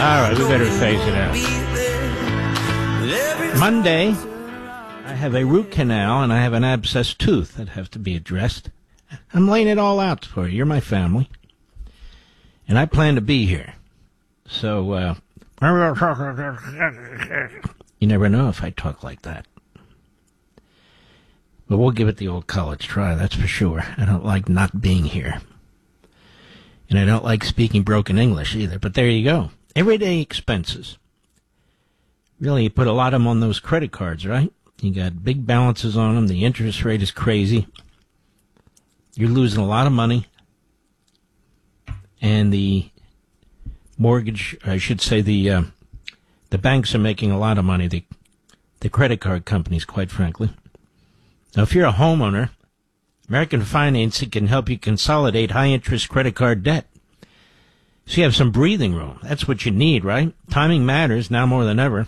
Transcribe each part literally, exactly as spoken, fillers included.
All right, we better phase it out. Monday, I have a root canal and I have an abscessed tooth that have to be addressed. I'm laying it all out for you. You're my family. And I plan to be here. So, uh, you never know if I talk like that. But we'll give it the old college try, that's for sure. I don't like not being here. And I don't like speaking broken English either. But there you go. Everyday expenses. Really, you put a lot of them on those credit cards, right? You got big balances on them. The interest rate is crazy. You're losing a lot of money. And the mortgage, I should say the uh, the banks are making a lot of money. The, the credit card companies, quite frankly. Now, if you're a homeowner, American Financing can help you consolidate high-interest credit card debt. So you have some breathing room. That's what you need, right? Timing matters now more than ever.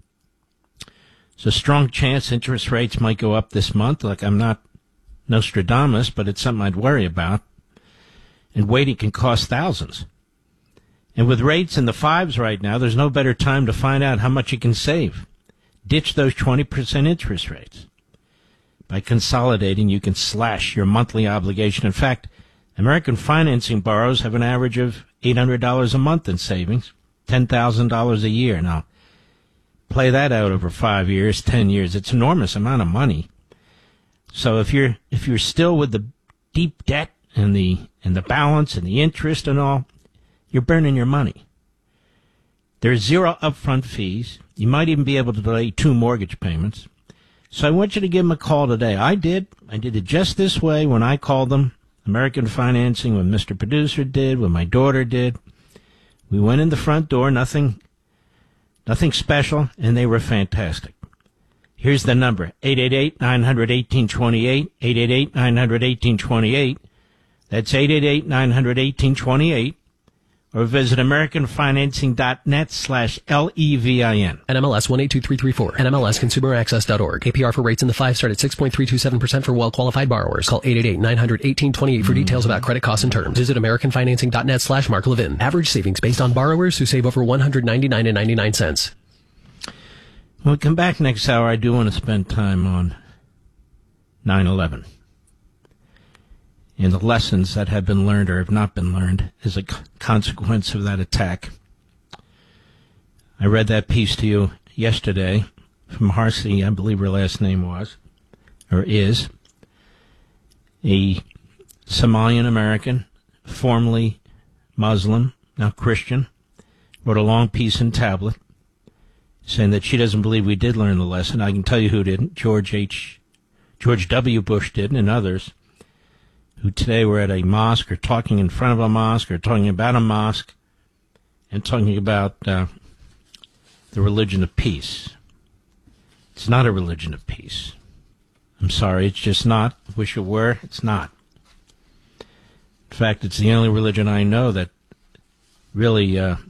There's a strong chance interest rates might go up this month. Like, I'm not Nostradamus, but it's something I'd worry about. And waiting can cost thousands. And with rates in the fives right now, there's no better time to find out how much you can save. Ditch those twenty percent interest rates. By consolidating, you can slash your monthly obligation. In fact, American Financing borrowers have an average of eight hundred dollars a month in savings, ten thousand dollars a year. Now, play that out over five years, ten years. It's an enormous amount of money. So if you're if you're still with the deep debt and the and the balance and the interest and all, you're burning your money. There's zero upfront fees. You might even be able to delay two mortgage payments. So I want you to give them a call today. I did. I did it just this way when I called them. American Financing, when Mister Producer did, when my daughter did. We went in the front door, nothing, nothing special, and they were fantastic. Here's the number, eight eight eight, nine hundred, eighteen twenty-eight, eight eight eight, nine hundred, eighteen twenty-eight. That's eight eight eight, nine hundred, eighteen twenty-eight. Or visit AmericanFinancing.net slash L E V I N. N M L S one eight two three three four. N M L S Consumer Access dot org. A P R for rates in the five start at six point three two seven percent for well-qualified borrowers. Call eight eight eight, nine hundred, eighteen twenty-eight for details about credit costs and terms. Visit AmericanFinancing.net slash Mark Levin. Average savings based on borrowers who save over one hundred ninety-nine dollars and ninety-nine cents. When we come back next hour, I do want to spend time on nine eleven. And the lessons that have been learned or have not been learned as a consequence of that attack. I read that piece to you yesterday from Harsi, I believe her last name was, or is, a Somalian American, formerly Muslim, now Christian, wrote a long piece in Tablet saying that she doesn't believe we did learn the lesson. I can tell you who didn't. George H. George W. Bush didn't, and others who today were at a mosque or talking in front of a mosque or talking about a mosque and talking about uh, the religion of peace. It's not a religion of peace. I'm sorry, it's just not. Wish it were, it's not. In fact, it's the only religion I know that really uh,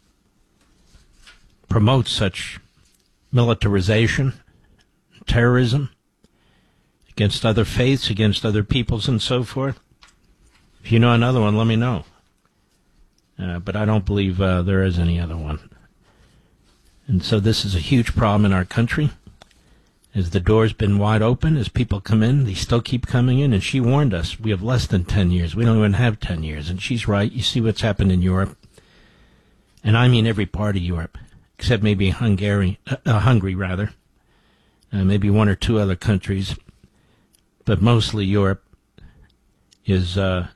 promotes such militarization, terrorism, against other faiths, against other peoples, and so forth. If you know another one, let me know. Uh, but I don't believe uh, there is any other one. And so this is a huge problem in our country. As the door's been wide open, as people come in, they still keep coming in. And she warned us, we have less than ten years. We don't even have ten years. And she's right. You see what's happened in Europe. And I mean every part of Europe, except maybe Hungary, uh, uh, Hungary rather. Uh, maybe one or two other countries. But mostly Europe is uh,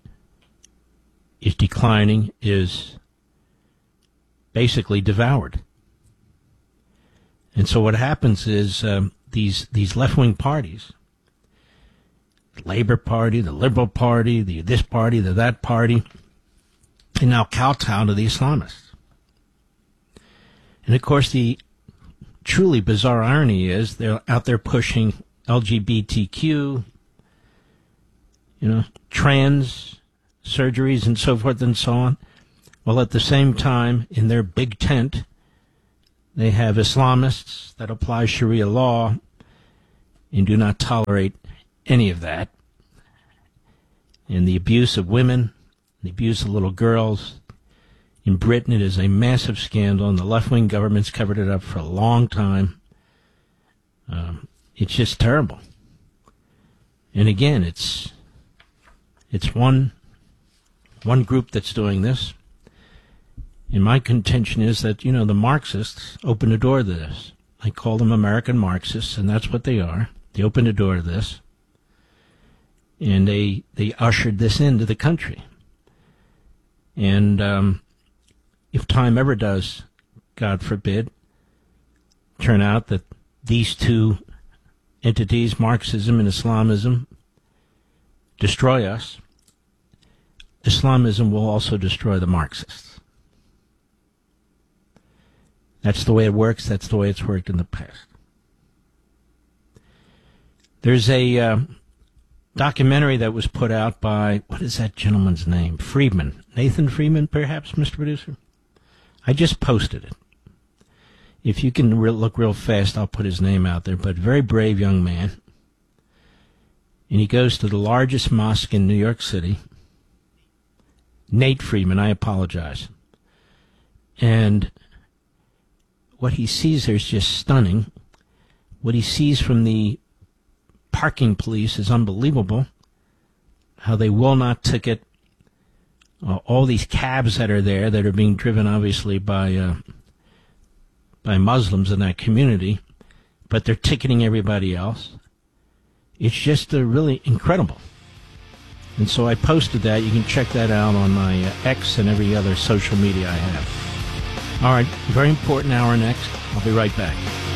is declining, is basically devoured. And so what happens is um, these these left-wing parties, the Labor Party, the Liberal Party, the this party, the that party, they now kowtow to the Islamists. And of course, the truly bizarre irony is they're out there pushing L G B T Q, you know, trans surgeries and so forth and so on. While at the same time, in their big tent, they have Islamists that apply Sharia law and do not tolerate any of that. And the abuse of women, the abuse of little girls, In Britain, it is a massive scandal, and the left-wing government's covered it up for a long time. Um, it's just terrible. And again, it's it's one one group that's doing this. And my contention is that, you know, the Marxists opened the door to this. I call them American Marxists, and that's what they are. They opened the door to this. And they they ushered this into the country. And um, if time ever does, God forbid, turn out that these two entities, Marxism and Islamism, destroy us, Islamism will also destroy the Marxists. That's the way it works. That's the way it's worked in the past. There's a uh, documentary that was put out by, what is that gentleman's name? Friedman. Nathan Friedman, perhaps, Mister Producer? I just posted it. If you can re- look real fast, I'll put his name out there. But very brave young man. And he goes to the largest mosque in New York City. Nate Friedman, I apologize. And what he sees there is just stunning. What he sees from the parking police is unbelievable. How they will not ticket uh, all these cabs that are there that are being driven, obviously, by uh, by Muslims in that community, but they're ticketing everybody else. It's just uh, really incredible. And so I posted that. You can check that out on my uh, X and every other social media I have. All right, very important hour next. I'll be right back.